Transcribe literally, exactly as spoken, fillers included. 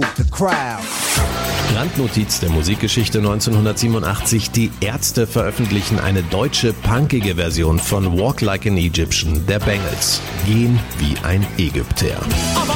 The crowd. Randnotiz der Musikgeschichte neunzehnhundertsiebenundachtzig: Die Ärzte veröffentlichen eine deutsche punkige Version von Walk Like an Egyptian der Bangles. Gehen wie ein Ägypter.